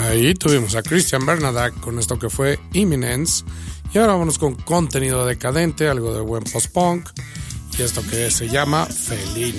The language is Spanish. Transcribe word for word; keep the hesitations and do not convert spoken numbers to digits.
Ahí tuvimos a Christian Bernadac con esto que fue Imminence. Y ahora vamos con contenido decadente, algo de buen post-punk. Y esto que se llama Felina.